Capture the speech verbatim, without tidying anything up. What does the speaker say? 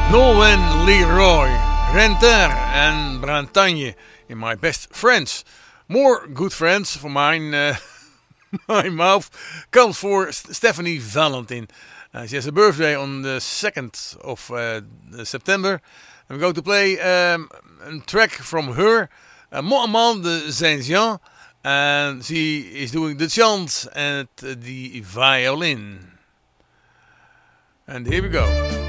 Nolwenn Leroy, Renter and Bretagne in My Best Friends. More good friends for mine, uh, my mouth comes for Stephanie Valentin. Uh, she has a birthday on the second of uh, September. I'm going to play um, a track from her, uh, Mon Amant de Saint-Jean, and she is doing the chant and the violin. And here we go.